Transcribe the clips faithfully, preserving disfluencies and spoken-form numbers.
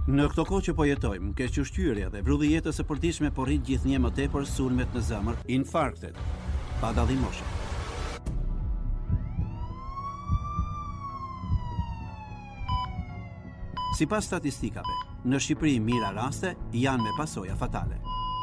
Në këto kohë që po jetojmë, kequshqyrja dhe vrulli jetës së përditshme po rrit gjithnjë më tepër sulmet në zemër, infarktet, pa dallim moshe. Sipas statistikave, në Shqipëri mira raste janë me pasoja fatale.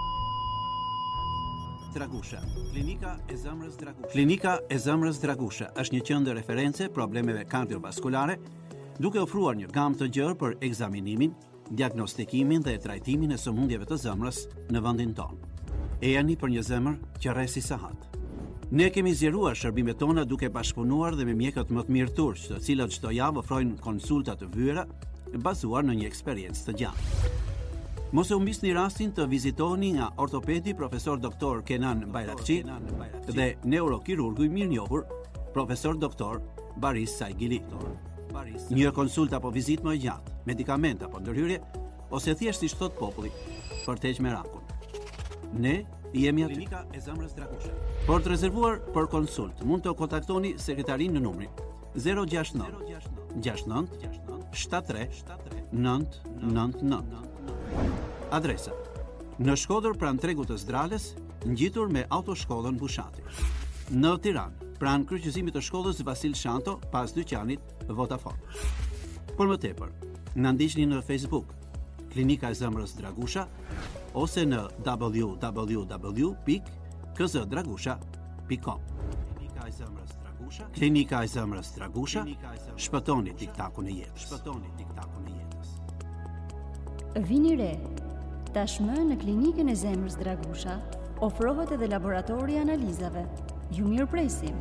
Dragusha, klinika e zemrës Dragusha. Klinika e zemrës Dragusha është një qendër referencë problemeve kardiovaskulare, duke ofruar një gamë të gjerë për ekzaminimin, diagnostikimin dhe trajtimin e sëmundjeve të zemrës në vendin tonë. E jani për një zemër që rresi sahat. Ne kemi zgjeruar shërbimet tona duke bashkëpunuar dhe me mjekët më të mirë turq, të cilët çdo javë ofrojnë konsulta të vyera bazuar në një eksperiencë të gjatë. Mos e humbisni rastin të vizitoni nga ortopedi profesor doktor Kenan Bayrakçi dhe neurokirurgu i mirënjohur profesor doktor Baris Saigili. Një konsulta apo vizitë më e gjatë, medikament apo ndërhyrje, ose thjesht si thot populli, për të heqë merakun. Ne jemi aty. Klinika e zemrës Dragusha. Por të rezervuar për konsult, mund të kontaktoni sekretarin në numrin zero gjasht nëntë gjasht nëntë shtat tre nëntë nëntë nëntë. Adresa: në Shkodër pranë tregut të Zdrales, ngjitur me autoshkollën Bushati. Në Tiranë, pranë kryqëzimit të shkollës Vasil Shanto, pas dyqanit Vodafone. Por më tepër, na ndiqni në Facebook, Klinika e zemrës Dragusha, ose në w w w pikë k z dragusha pikë com. Klinika e zemrës Dragusha, Klinika e zemrës Dragusha, shpëtoni tiktakun e jetës. Shpëtoni tiktakun e jetës. Vini re, tashmë në Klinikën e zemrës Dragusha ofrohet edhe laboratori i analizave. Ju mirë presim.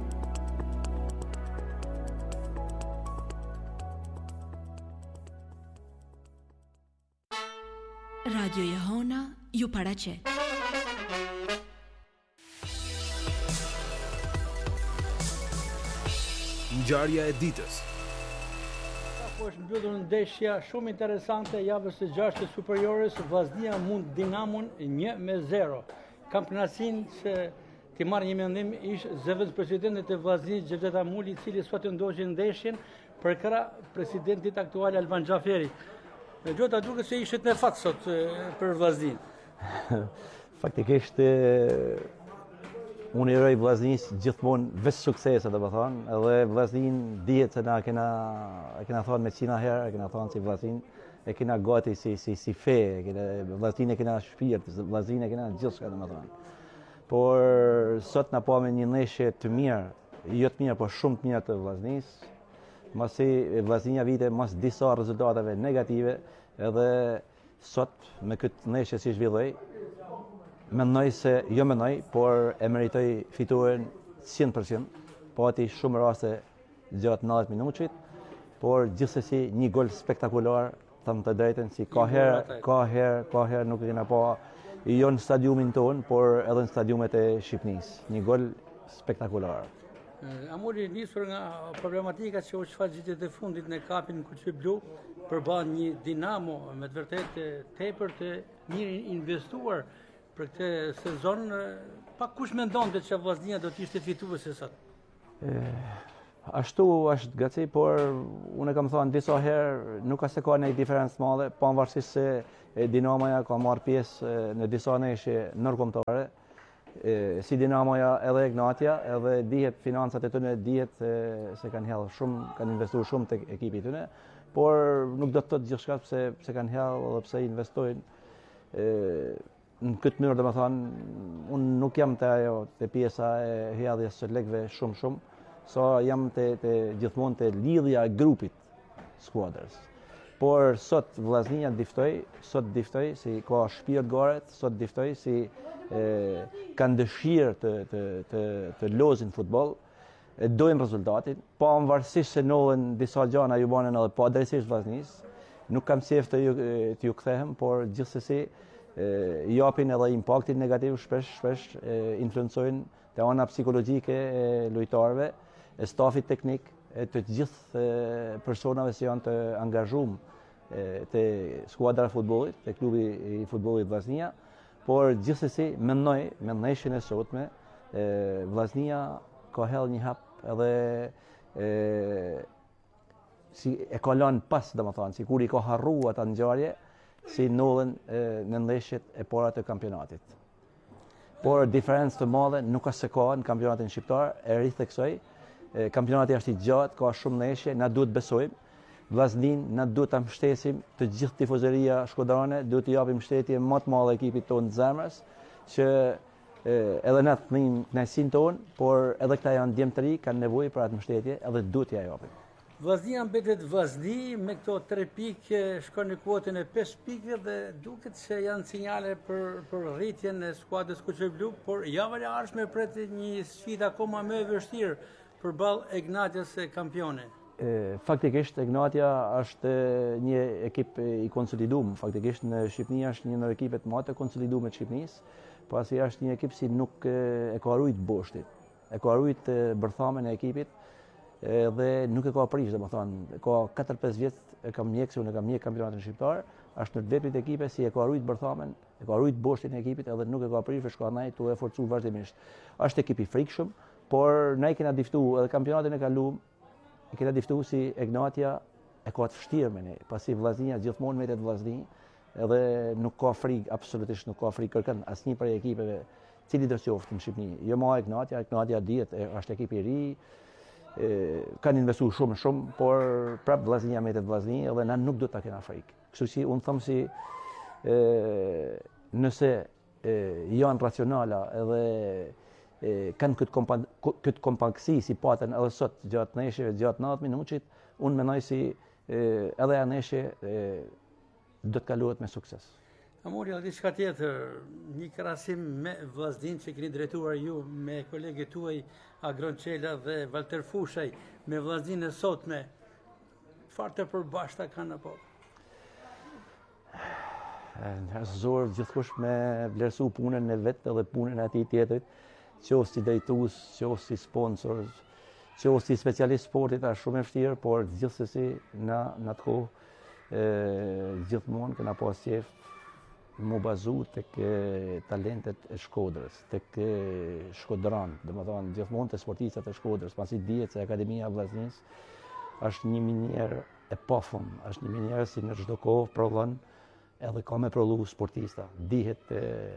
Radio Jehona ju paraqet. Ngjarja e ditës. Po është mbyllur ndeshja shumë interesante javës së gjashtë superiores, Vllaznia mund Dinamon një me zero. Kampionatin që ti marrë një mendim ish zëvendës presidentit e Vllaznisë Xhevdet Amuli, i cili sot ndoqi ndeshjen për krah presidentit aktual Alban Xhaferi. Me gjota duket se ishte në fat sot për Vllazninë. Faktikisht unë i roj Vllaznisë gjithmonë veç suksese, domethënë, edhe Vllazninë dihet se na kena e kena thënë me qina herë, e kena thënë si Vllazninë e kena gati si si si fe, e kena Vllazninë e kena shpirt, Vllazninë e kena gjithçka domethënë. Por sot na pa me një ndeshje të mirë, jo të mirë, por shumë të mirë të Vllaznisë. Masi Vllaznia vite mas disa rezultateve negative, edhe sot me këtë ndeshje si zhvilloi, mendoj se jo mendoj, por e meritoi fituaren njëqind përqind. Pati shumë raste gjatë nëntëdhjetë minutit, por gjithsesi një gol spektakular, them të drejtën, si ka herë, ka herë, ka herë nuk e kena pa jo në stadiumin ton, por edhe në stadiumet e Shqipërisë. Një gol spektakular. Amuli nisur nga problematika që u shfaq ditët e fundit në kapin Kuçi Blu, përballë një Dinamo me të vërtetë tepër të mirë investuar për këtë sezon. Pa kush mendonte që Vllaznia do të ishte fituese sot? Ashtu është gaci, por unë kam thënë disa herë, nuk ka se ka një diferencë madhe, pavarësisht se Dinamoja ka marrë pjesë në disa ndeshje ndërkombëtare. Si Dinamoja edhe Ignatia, edhe dihet financat e tyre, dihet se kanë hedhur shumë, kanë investuar shumë tek ekipi i tyre, por nuk do të thotë gjithçka pse pse kanë hedhur edhe pse investojnë në këtë mënyrë, domethënë, unë nuk jam te ajo te pjesa e hedhjes së lekëve shumë shumë, sa jam te te gjithmonë te lidhja e grupit skuadrës. Por sot Vllaznia diftoi, sot diftoi si ka shpirt garet, sot diftoi si e, kanë dëshirë të të të të lozin futboll, e dojnë rezultatin, pavarësisht se nollen disa gjëra ju bënen edhe pa drejtësisht Vllaznisë. Nuk kam qejf të ju të ju kthehem, por gjithsesi japin edhe impaktin negativ shpesh shpesh influencojnë te ana psikologjike e lojtarëve, e stafit teknik, e të gjithë personave që janë të angazhuar te skuadra e futbollit, te klubi i futbollit Vllaznia, por gjithsesi mendoj me ndeshjen e sotme, Vllaznia ka hedhur një hap edhe e, si e ka lënë pas, domethënë, sikur i ka harruar atë ngjarje, si nolën në ndeshjet e para të kampionatit. Por diferencë të madhe nuk ka se ka në kampionatin shqiptar, e ritheksoj. Kampionati është i gjatë, ka shumë ndeshje, na duhet besojmë. Vllaznin, na duhet ta mbështesim të gjithë tifozëria shkodrane, duhet të japim mbështetje më të madhe ekipit tonë të zemrës, që edhe na të thënim kënaqësinë tonë, por edhe këta janë djemë të ri, kanë nevojë për atë mbështetje, edhe duhet t'ia japim. Vllaznia mbetet vllazni, me këto tre pikë shkon në kuotën e pesë pikëve dhe duket se janë sinjale për për rritjen e skuadrës kuqerblu, por java e ardhshme pret një sfidë akoma më e vështirë përballë Egnatias e kampione. Faktikisht Egnatia është një ekip i konsoliduar, faktikisht në Shqipëri është një ndër ekipet më të konsoliduara të Shqipërisë, pasi është një ekip si nuk e ka rujt boshtin, e ka rujt bërthamen e ekipit dhe nuk e ka prish, domethënë, ka katër pesë vjet e kam mjekse, unë e kam mjek kampionatin shqiptar, është në veprit e ekipe si e ka rujt bërthamen, e ka rujt boshtin e ekipit edhe nuk e ka prish, shka ndaj tu e forcu vazhdimisht. Është ekip i frikshëm, por ne kena diftu edhe kampionatin e kaluam, e kena diftu si Egnatia e ka të vështirë me ne, pasi vllaznia gjithmonë mbetet vllazni, edhe nuk ka frikë, absolutisht nuk ka frikë kërkën asnjë prej ekipeve, cili do qoftë në Shqipëri. Jo ma Egnatia, Egnatia dihet, është ekip i ri, kanë investuar shumë shumë, por prap vllaznia mbetet vllazni edhe na nuk do ta kena frikë. Kështu që unë them si nëse janë racionala edhe kanë këtë kompaktësi si patën edhe sot gjatë neshjeve, gjatë nëntëdhjetë minutit, unë mendoj si edhe ajo neshje do të kalohet me sukses. Amori, edhe diçka tjetër, një krahasim me vllaznin që keni drejtuar ju me kolegët tuaj Agron Çela dhe Valter Fushaj, me vllaznin e sotme, çfarë të përbashkëta kanë apo? Në zor gjithkush me vlerësu punën e vet edhe punën e atij tjetrit, qoftë si drejtues, qoftë si sponsor, qoftë si specialist sportit, është shumë e vështirë, por gjithsesi na në atë kohë gjithmonë kena pas qef mu bazu tek talentet e Shkodrës, tek Shkodran, domethënë gjithmonë te sportistat e Shkodrës, pasi dihet se Akademia e Vllaznisë është një minierë e pafund, është një minierë si në çdo kohë prodhon edhe ka me prodhu sportista. Dihet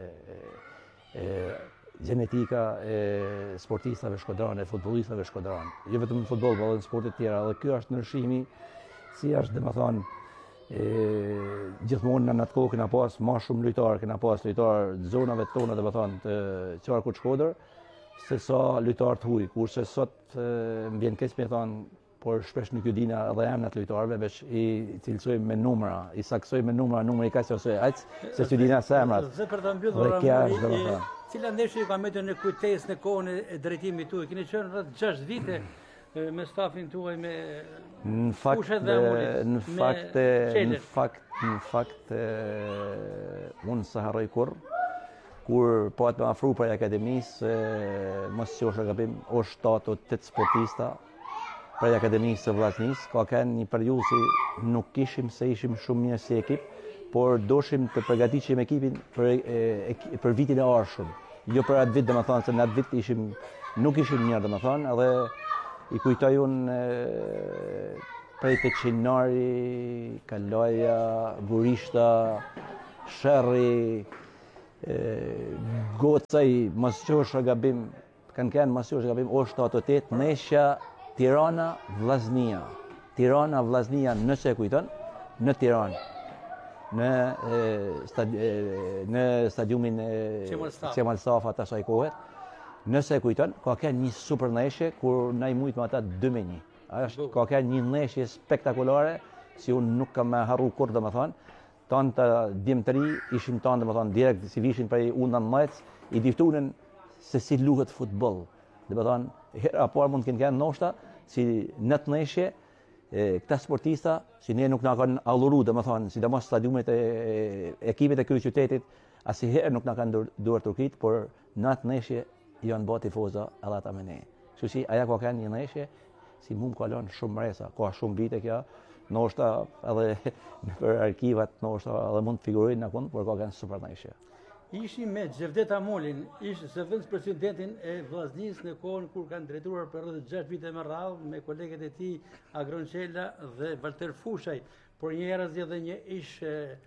gjenetika e sportistave shkodrane, e futbollistave shkodrane. Jo vetëm në futboll, por edhe në sportet tjera. Dhe ky është ndryshimi si është, domethënë, gjithmonë në atë kohë kena pas më shumë lojtarë, kena pas lojtarë të zonave tona, domethënë të qarkut Shkodër, se sa lojtarë të huj, kurse sot më vjen keq me thënë, por shpesh nuk ju dina edhe emrat lojtarëve, veç i cilësojmë me numra, i saksojmë me numra, numri kaq ose aq, se s'ju dina se emrat. Dhe për ta mbyllur Amori, cila ndeshje ju ka mbetur në kujtesë në kohën e drejtimit tuaj? Keni qenë rreth gjashtë vite me stafin tuaj, me në fakt në fakt në fakt në fakt unë s'e harroj kurrë, kur po atë më afru për akademisë, mos qosh e gabim, o shtatë o tetë sportista për Akademisë së Vllaznisë, ka qenë një periudhë si nuk kishim se ishim shumë mirë si ekip, por doshim të përgatitim ekipin për, e, për vitin e ardhshëm. Jo për atë vit, domethënë se në atë vit ishim nuk ishim mirë, domethënë, edhe i kujtoj unë prej Peçinari, Kaloja, Gurishta, Sherri, Gocaj, mos qosh e gabim, kanë qenë mos qosh e gabim, o shtatë o tetë, Neshja, Tirana, Vllaznia. Tirana, Vllaznia, nëse e kujton, në Tiranë, në, stadi, në stadiumin Qemal Stafa të asaj kohet, nëse e kujton, ka qenë një super neshje, kur na i mujt me ata dy me një. Është, ka qenë një neshje spektakolare, si unë nuk kam me harru kur dhe më thonë, tanë të djemë të ri, ishim tanë dhe më thonë, direkt si vishin prej unë në mëjtës, i diftunin se si luhet futboll. Dhe më thonë, hera parë mund të kënë kënë noshta, si në të neshje, këta sportista, si ne nuk nga kanë alluru, dhe më thonë, si dhe mos stadiumet e ekipet e krye qytetit, asi herë nuk nga kanë duar turkit, por në të neshje janë ba tifoza edhe ata me ne. Kështu që aja ka kanë një neshje, si mu më kalon shumë mresa, ka shumë vite kja, noshta edhe për arkivat, noshta edhe mund të figurojnë në kundë, por ka kanë super neshje. Ishim me Xhevdet Amolin, ishte zëvendës presidentin e Vllaznisë në kohën kur kanë drejtuar për rreth gjashtë vite me radhë me kolegët e tij Agron Çela dhe Valter Fushaj, por një herë zgjedhë një ish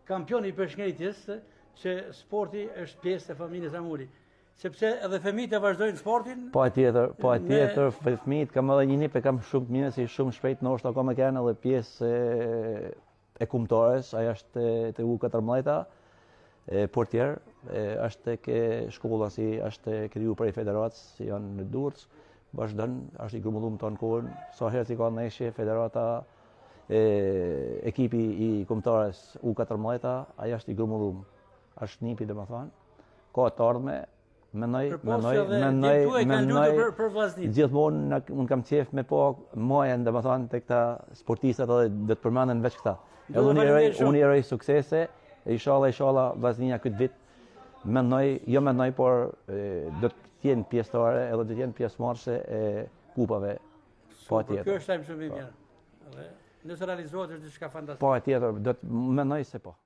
kampion i përshkretjes që sporti është pjesë e familjes Amuri. Sepse edhe fëmijët e vazhdojnë sportin. Po atjetër, po atjetër, fëmijët kam edhe një nip e kam shumë mirë, si shumë shpejt në është akoma kanë edhe pjesë e, e kumtores, aja është të U katërmbëdhjetë, portier, është ke shkolla si është kriju prej federatës, si janë në Durrës, vazhdon, është i grumullum tonë kohën, sa herë si ka ndeshje federata, e, ekipi i kumtores U katërmbëdhjetë, aja është i grumullum, është nipi dhe më thonë, ka të ardhme. Menoj, menoj, menoj, menoj, gjithmonë unë kam qef me po mojen dhe më thonë të këta sportistat edhe dhe të përmenden veç këta. Edhe unë i roj suksese, inshallah, inshallah, vllaznia këtë vit, menoj, jo menoj, por do të tjenë pjesëtare edhe do të tjenë pjesëmarrëse e kupave. Po atjetër. Kjo është tajmë shumë i mirë. Nëse realizohet është diçka fantastike. Po atjetër, do të menoj se po.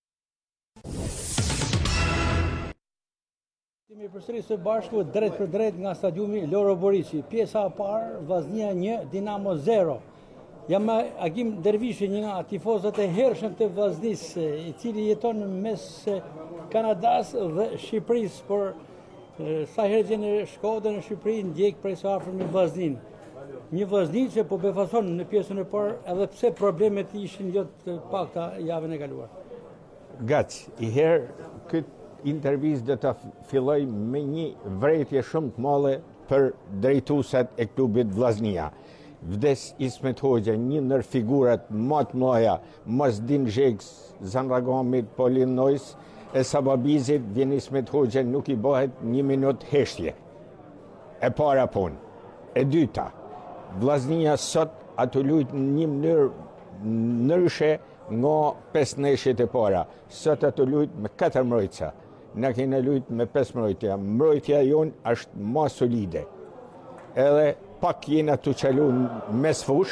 Kemi përsëri së bashku drejt për drejt nga stadiumi Loro Boriçi. Pjesa e parë, Vllaznia një, Dinamo zero. Jam me Agim Dervishi, një nga tifozët e hershëm të Vllaznisë, i cili jeton në mes Kanadas dhe Shqipërisë, por sa herë gjen në Shkodër në Shqipëri ndjek prej së afërmi Vllaznin. Një Vllazni që po befason në pjesën e parë, edhe pse problemet ishin jo të pakta javën e kaluar. Gac, i herë këtë intervjistë dhe të filloj me një vrejtje shumë të madhe për drejtuesat e klubit Vllaznia. Vdes Ismet Hoxha, një nër figurat më të mëdha, Mazdin Zheks, Zanragamit, Polin Nojs, e Sababizit, vjen Ismet Hoxha, nuk i bëhet një minut heshtje. E para punë. E dyta, Vllaznia sot ato luajt në një mënyrë ndryshe nga pesë ndeshjet e para. Sot ato luajt me katër mbrojtësa. Na kena luajt me pesë mbrojtja. Mbrojtja jonë është më solide. Edhe pak jena të qalu mes fush,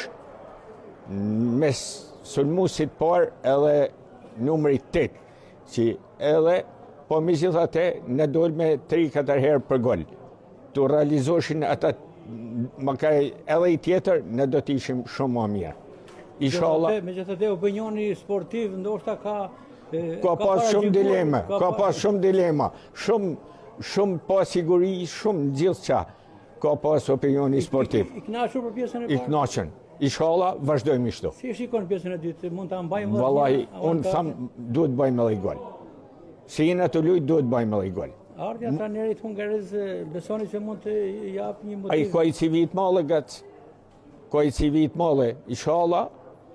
mes sulmusit par edhe numri tetë, që edhe, po me gjithate, ne dojnë me tri katër herë për gol. Të realizoshin ata, makaj edhe i tjetër, ne do t'ishim shumë më mirë. Inshallah. Me gjithate, opinioni sportiv ndoshta ka... Ka pas shumë dilema, ka pas shumë dilema, shumë, shumë pasiguri, shumë gjithë qa. Ka pas opinioni sportiv. I knaqur për pjesën e parë? I knaqen. Inshallah, vazhdojmë ishto. Si e shikon pjesën e dytë? Mund ta mbajmë? Vallahi, unë tham, duhet bëjmë edhe gol. Si jena të lujt, duhet bëjmë edhe gol. Ardhja trajnerit hungarez, besoni që mund të japë një motiv? Ai ka i civit male, gac. Ka i civit male. Inshallah,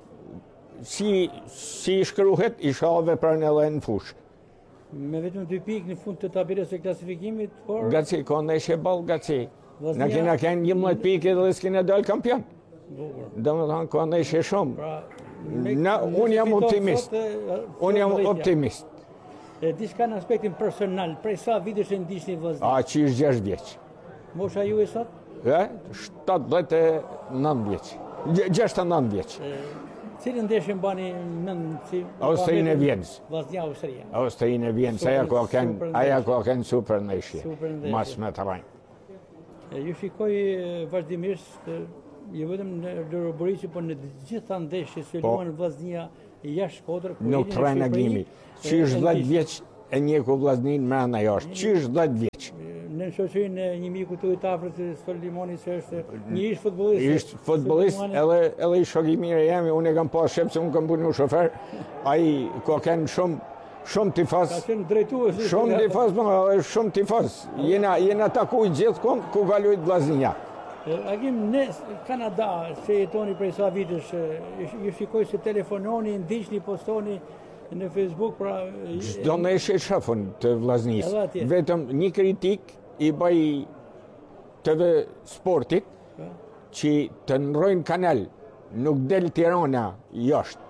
si, si shkruhet, inshallah vepran edhe në fush. Me vetëm dy pikë në fund të tabelës së klasifikimit, por... Gaci, ka ndeshje ball, gaci. Në kena kënë njëmbëdhjetë pikë dhe s'kena dalë kampion. Do më thonë, ka ndeshje shumë. Unë jam optimist. Unë jam optimist. Diçka në aspektin personal, prej sa vitesh e ndiqni Vllaznin? A, që është gjashtë vjeç. Mosha ju e sot? E, shtatëdhjetë e nëntë vjeç. gjashtëdhjetë e nëntë vjeç. Cilën ndeshje mbani nënë? Austrinë e Vjenës. Vllaznia Austria. Austrinë e Vjenës, aja ka kënë, aja ka kënë super ndeshje. Mas me të rajnë. Ju shikoj vazhdimisht, jo vetëm në Loro Boriçi, por në gjitha ndeshjet që luan Vllaznia jashtë Shkodër. Nuk të rajnë agimi. Qish dhjetë vjeç e njeku Vllaznin mrena jashtë. Qish dhjetë vjeç. Në shoqërinë e një miku të afërt Solimoni, që është një ish futbollist. Ish futbollist, edhe edhe i shok i mirë jemi, unë e kam pas shep se unë kam punu shofer. Ai ka kanë shumë shumë tifaz. Ka qenë drejtues. Shumë tifaz, më edhe shumë tifaz. Jena jena takuar gjithkohë ku ka luajt Vllaznia. Agim në Kanada, se jetoni prej sa vitesh, ju shikoj se telefononi, ndiqni, postoni në Facebook, pra... Çdo ndeshje shafon të Vllaznisë. Vetëm një kritik i bëj T V Sportit, që të ndrojnë kanal, nuk del Tirana jashtë.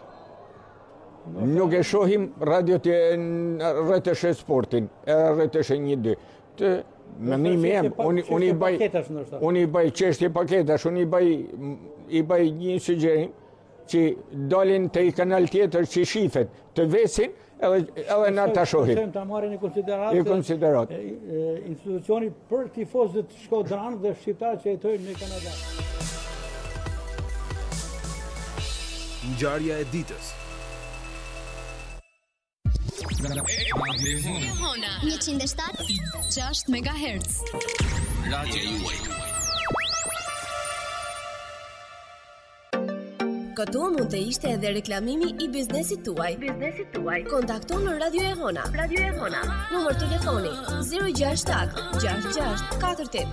Nuk e shohim radio të rrëtëshe Sportin, e rrëtëshe një dy. Të menimi jem, unë i bëj unë i bëj çështje paketash, unë i bëj i bëj një sugjerim që dalin të i kanal tjetër që shifet, të vesin, edhe na ta shohim. Ta marrin në konsiderat. I konsiderat. Institucioni për tifozët shkodran dhe shqiptar që jetojnë në Kanada. Ngjarja e ditës. Jehona njëqind e shtatë pikë gjashtë megahertz. Radio juaj. Këtu mund të ishte edhe reklamimi i biznesit tuaj. Biznesit tuaj. Kontakto në Radio Jehona. Radio Jehona. Numër telefoni zero gjasht shtat gjasht gjasht katër tetë